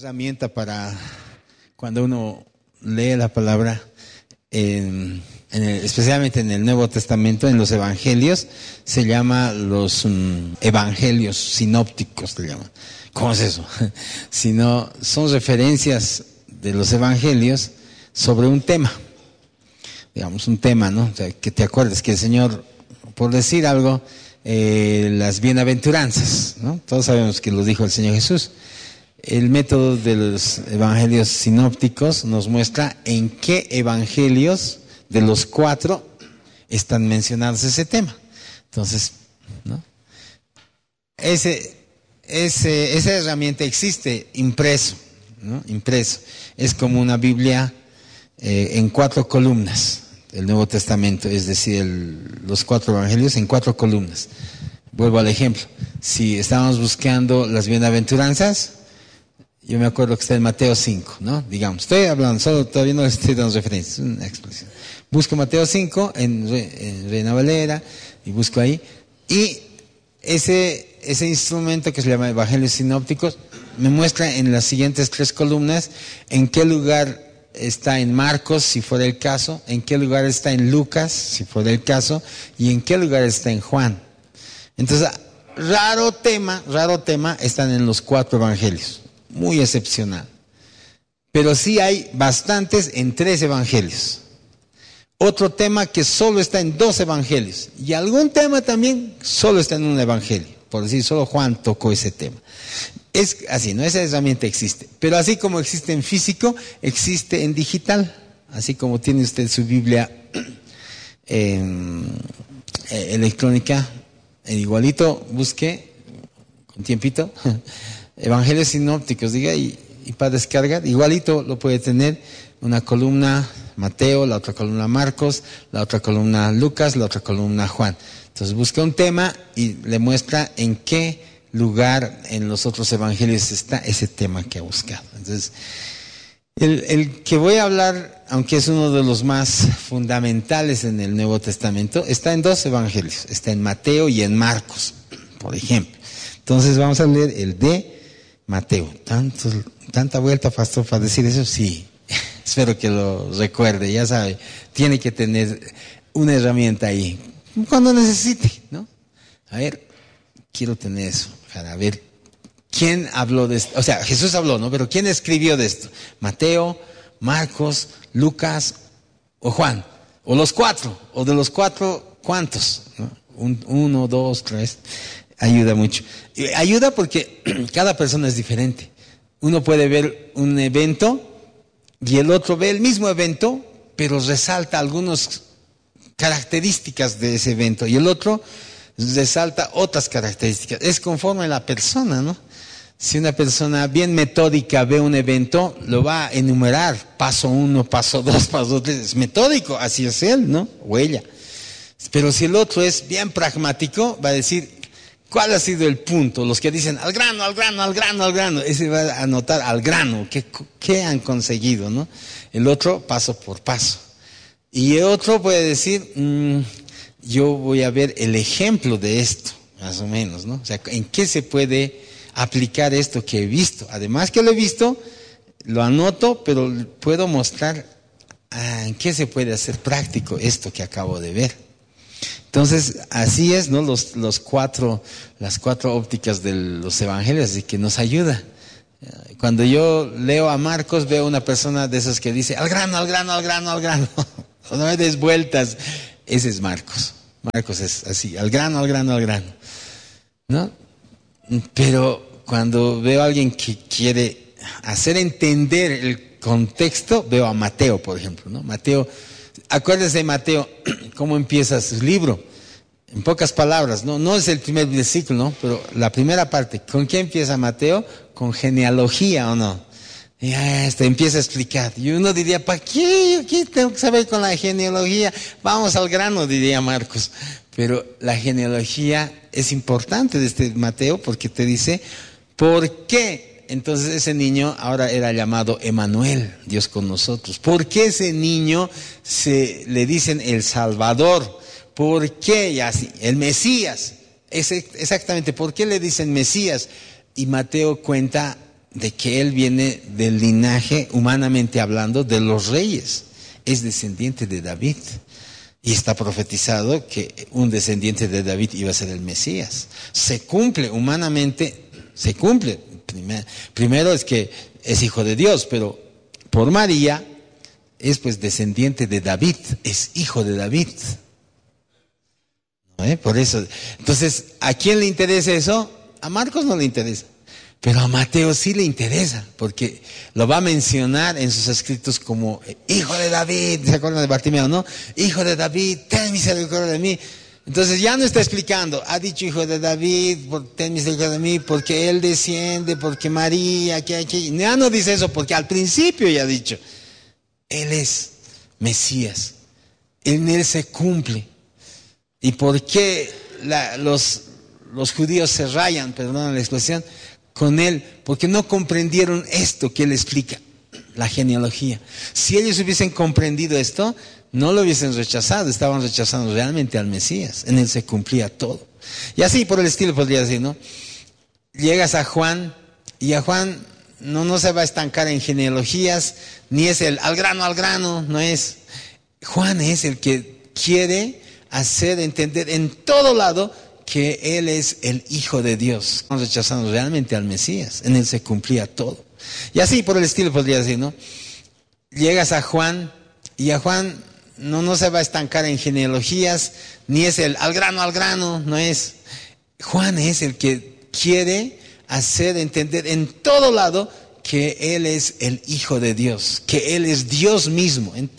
Herramienta para cuando uno lee la palabra, especialmente en el Nuevo Testamento, en los evangelios, se llama los evangelios sinópticos, se llama. ¿Cómo es eso? Son referencias de los evangelios sobre un tema, digamos un tema, ¿no? O sea, que te acuerdes que el Señor, por decir algo, las bienaventuranzas, ¿no? Todos sabemos que lo dijo el Señor Jesús. El método de los evangelios sinópticos nos muestra en qué evangelios de los 4 están mencionados ese tema. Entonces, ¿no? Esa herramienta existe impreso, ¿no? Impreso. Es como una Biblia en 4 columnas, el Nuevo Testamento, es decir, los 4 evangelios en 4 columnas. Vuelvo al ejemplo. Si estábamos buscando las bienaventuranzas, yo me acuerdo que está en Mateo 5, ¿no? Digamos, estoy hablando, solo todavía no estoy dando referencias, una expresión. Busco Mateo 5 en Reina Valera y busco ahí. Y ese instrumento que se llama Evangelios Sinópticos me muestra en las siguientes 3 columnas en qué lugar está en Marcos, si fuera el caso, en qué lugar está en Lucas, si fuera el caso, y en qué lugar está en Juan. Entonces, raro tema están en los 4 evangelios. Muy excepcional. Pero sí hay bastantes en 3 evangelios. Otro tema que solo está en 2 evangelios. Y algún tema también solo está en un evangelio. Por decir, solo Juan tocó ese tema. Es así, ¿no? Esa herramienta existe. Pero así como existe en físico, existe en digital. Así como tiene usted su Biblia electrónica, igualito, busque con tiempito. Evangelios sinópticos, diga, y para descargar, igualito lo puede tener, una columna Mateo, la otra columna Marcos, la otra columna Lucas, la otra columna Juan. Entonces busca un tema y le muestra en qué lugar en los otros evangelios está ese tema que ha buscado. Entonces, el que voy a hablar, aunque es uno de los más fundamentales en el Nuevo Testamento, está en 2 evangelios, está en Mateo y en Marcos, por ejemplo. Entonces vamos a leer el de Mateo. Tanta vuelta, pastor, para decir eso, sí. Espero que lo recuerde, ya sabe, tiene que tener una herramienta ahí, cuando necesite, ¿no? A ver, quiero tener eso, para ver quién habló de esto. O sea, Jesús habló, ¿no? Pero ¿quién escribió de esto? Mateo, Marcos, Lucas o Juan. O los 4, o de los 4, ¿cuántos? ¿No? 1, 2, 3... Ayuda mucho. Ayuda porque cada persona es diferente. Uno puede ver un evento y el otro ve el mismo evento, pero resalta algunas características de ese evento y el otro resalta otras características. Es conforme a la persona, ¿no? Si una persona bien metódica ve un evento, lo va a enumerar, paso 1, paso 2, paso 3, es metódico, así es él, ¿no? O ella. Pero si el otro es bien pragmático, va a decir, ¿cuál ha sido el punto? Los que dicen al grano, al grano, al grano, al grano. Ese va a anotar al grano. ¿Qué han conseguido, no? El otro, paso por paso. Y el otro puede decir, yo voy a ver el ejemplo de esto, más o menos, ¿no? O sea, ¿en qué se puede aplicar esto que he visto? Además que lo he visto, lo anoto, pero puedo mostrar en qué se puede hacer práctico esto que acabo de ver. Entonces, así es, ¿no? Las 4 ópticas de los evangelios, así que nos ayuda. Cuando yo leo a Marcos, veo una persona de esas que dice, al grano, al grano, al grano, al grano. No me des vueltas. Ese es Marcos. Marcos es así, al grano, al grano, al grano. ¿No? Pero cuando veo a alguien que quiere hacer entender el contexto, veo a Mateo, por ejemplo, ¿no? Mateo, acuérdense de Mateo, cómo empieza su libro. En pocas palabras, no es el primer versículo, ¿no? Pero la primera parte, ¿con qué empieza Mateo? Con genealogía, ¿o no? Y empieza a explicar. Y uno diría, ¿para qué? ¿Qué tengo que saber con la genealogía? Vamos al grano, diría Marcos. Pero la genealogía es importante de este Mateo porque te dice, ¿por qué? Entonces ese niño ahora era llamado Emanuel, Dios con nosotros. ¿Por qué ese niño le dicen el Salvador? ¿Por qué? Y así, el Mesías. Exactamente, ¿por qué le dicen Mesías? Y Mateo cuenta de que él viene del linaje, humanamente hablando, de los reyes. Es descendiente de David. Y está profetizado que un descendiente de David iba a ser el Mesías. Se cumple humanamente, se cumple. Primero es que es hijo de Dios, pero por María es pues descendiente de David, es hijo de David. ¿No? Por eso. Entonces, ¿a quién le interesa eso? A Marcos no le interesa. Pero a Mateo sí le interesa, porque lo va a mencionar en sus escritos como hijo de David. ¿Se acuerdan de Bartimeo, no? Hijo de David, ten misericordia de mí. Entonces ya no está explicando, ha dicho hijo de David, ten misericordia de mí, porque él desciende, porque María, ya no dice eso, porque al principio ya ha dicho, él es Mesías, en él se cumple. ¿Y por qué los judíos se rayan, perdón la expresión, con él? Porque no comprendieron esto que él explica, la genealogía. Si ellos hubiesen comprendido esto, no lo hubiesen rechazado, estaban rechazando realmente al Mesías. En él se cumplía todo. Y así por el estilo podría decir, ¿no? Llegas a Juan, y a Juan no se va a estancar en genealogías, ni es el al grano, no es. Juan es el que quiere hacer entender en todo lado que él es el Hijo de Dios. Estamos rechazando realmente al Mesías, en él se cumplía todo. Y así por el estilo podría decir, ¿no? Llegas a Juan, y a Juan no se va a estancar en genealogías, ni es el al grano, no es. Juan es el que quiere hacer entender en todo lado que él es el Hijo de Dios, que él es Dios mismo.